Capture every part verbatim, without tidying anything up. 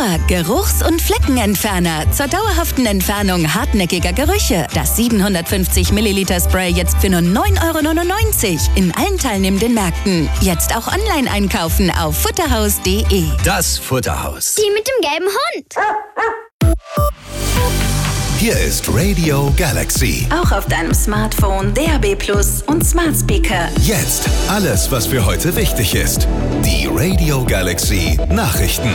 Aqua, Geruchs- und Fleckenentferner zur dauerhaften Entfernung hartnäckiger Gerüche. Das siebenhundertfünfzig Milliliter Spray jetzt für nur neun Euro neunundneunzig in allen teilnehmenden Märkten. Jetzt auch online einkaufen auf futterhaus punkt de. Das Futterhaus. Die mit dem gelben Hund. Hier ist Radio Galaxy. Auch auf deinem Smartphone, D A B Plus und Smart Speaker. Jetzt alles, was für heute wichtig ist. Die Radio Galaxy Nachrichten.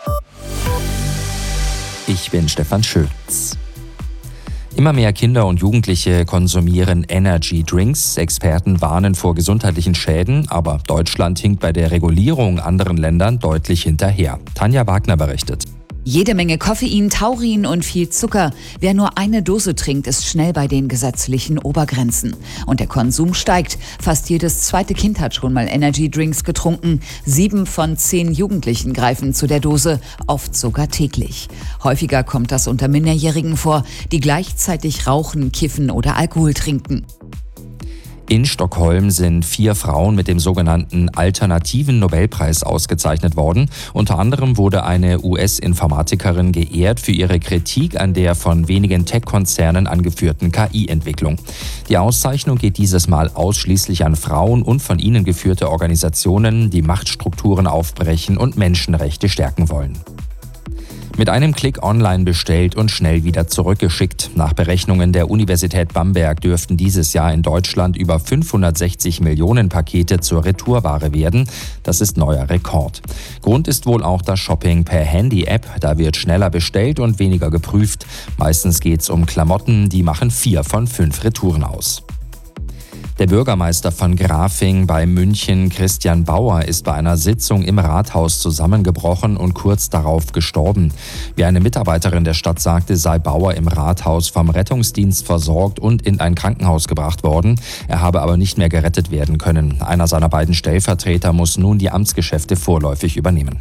Ich bin Stefan Schütz. Immer mehr Kinder und Jugendliche konsumieren Energy Drinks. Experten warnen vor gesundheitlichen Schäden, aber Deutschland hinkt bei der Regulierung anderen Ländern deutlich hinterher. Tanja Wagner berichtet. Jede Menge Koffein, Taurin und viel Zucker. Wer nur eine Dose trinkt, ist schnell bei den gesetzlichen Obergrenzen. Und der Konsum steigt. Fast jedes zweite Kind hat schon mal Energy Drinks getrunken. Sieben von zehn Jugendlichen greifen zu der Dose, oft sogar täglich. Häufiger kommt das unter Minderjährigen vor, die gleichzeitig rauchen, kiffen oder Alkohol trinken. In Stockholm sind vier Frauen mit dem sogenannten Alternativen Nobelpreis ausgezeichnet worden. Unter anderem wurde eine U S-Informatikerin geehrt für ihre Kritik an der von wenigen Tech-Konzernen angeführten K I-Entwicklung. Die Auszeichnung geht dieses Mal ausschließlich an Frauen und von ihnen geführte Organisationen, die Machtstrukturen aufbrechen und Menschenrechte stärken wollen. Mit einem Klick online bestellt und schnell wieder zurückgeschickt. Nach Berechnungen der Universität Bamberg dürften dieses Jahr in Deutschland über fünfhundertsechzig Millionen Pakete zur Retourware werden. Das ist neuer Rekord. Grund ist wohl auch das Shopping per Handy-App. Da wird schneller bestellt und weniger geprüft. Meistens geht's um Klamotten, die machen vier von fünf Retouren aus. Der Bürgermeister von Grafing bei München, Christian Bauer, ist bei einer Sitzung im Rathaus zusammengebrochen und kurz darauf gestorben. Wie eine Mitarbeiterin der Stadt sagte, sei Bauer im Rathaus vom Rettungsdienst versorgt und in ein Krankenhaus gebracht worden. Er habe aber nicht mehr gerettet werden können. Einer seiner beiden Stellvertreter muss nun die Amtsgeschäfte vorläufig übernehmen.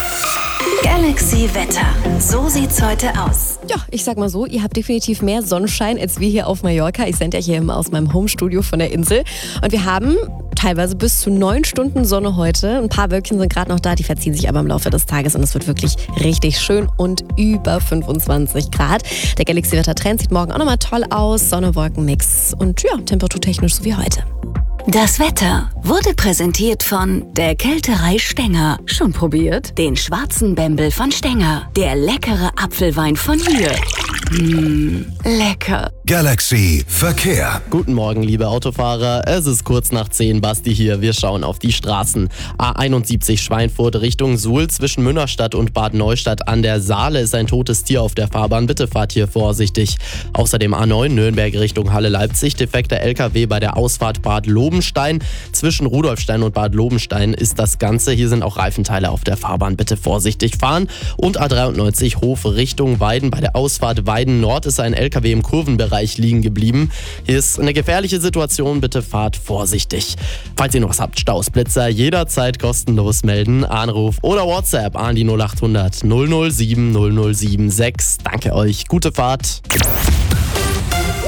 Galaxy Wetter. So sieht's heute aus. Ja, ich sag mal so, ihr habt definitiv mehr Sonnenschein als wir hier auf Mallorca. Ich sende ja hier immer aus meinem Homestudio von der Insel. Und wir haben teilweise bis zu neun Stunden Sonne heute. Ein paar Wölkchen sind gerade noch da, die verziehen sich aber im Laufe des Tages und es wird wirklich richtig schön und über fünfundzwanzig Grad. Der Galaxy-Wetter-Trend sieht morgen auch nochmal toll aus. Sonne-Wolken-Mix und ja, temperaturtechnisch so wie heute. Das Wetter wurde präsentiert von der Kälterei Stenger. Schon probiert? Den schwarzen Bembel von Stenger. Der leckere Apfelwein von hier. Mmh, lecker. Galaxy Verkehr. Guten Morgen, liebe Autofahrer. Es ist kurz nach zehn, Basti hier. Wir schauen auf die Straßen. A einundsiebzig Schweinfurt Richtung Suhl zwischen Münnerstadt und Bad Neustadt an der Saale ist ein totes Tier auf der Fahrbahn. Bitte fahrt hier vorsichtig. Außerdem A neun Nürnberg Richtung Halle Leipzig. Defekter L K W bei der Ausfahrt Bad Lobenstein. Zwischen Rudolfstein und Bad Lobenstein ist das Ganze. Hier sind auch Reifenteile auf der Fahrbahn. Bitte vorsichtig fahren. Und A dreiundneunzig Hof Richtung Weiden. Bei der Ausfahrt Weiden Nord ist ein L K W im Kurvenbereich liegen geblieben. Hier ist eine gefährliche Situation. Bitte fahrt vorsichtig. Falls ihr noch was habt, Staus, Blitzer, jederzeit kostenlos melden. Anruf oder WhatsApp an die null achthundert null null sieben null null sieben sechs. Danke euch. Gute Fahrt.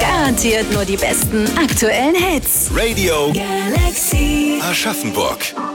Garantiert nur die besten aktuellen Hits. Radio Galaxy Aschaffenburg.